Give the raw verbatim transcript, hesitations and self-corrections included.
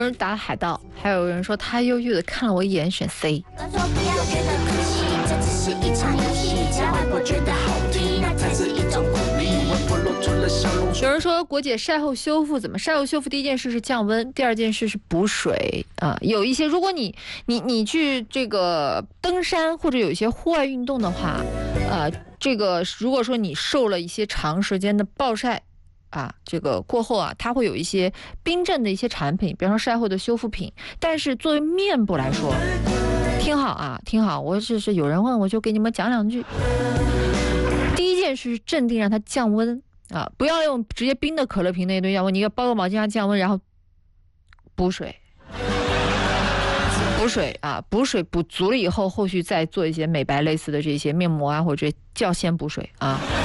有人打海盗，还有人说他忧郁的看了我一眼，选 C。有人说国姐晒后修复怎么？晒后修复第一件事是降温，第二件事是补水啊。有一些，如果你你你去这个登山或者有一些户外运动的话，呃，这个如果说你受了一些长时间的暴晒。啊，这个过后啊，它会有一些冰镇的一些产品，比方说晒后的修复品。但是作为面部来说，听好啊，听好，我只是有人问，我就给你们讲两句。第一件事是镇定，让它降温啊，不要用直接冰的可乐瓶那一堆降温，你要包个毛巾让它降温，然后补水，补水啊，补水补足了以后，后续再做一些美白类似的这些面膜啊，或者就要先补水啊。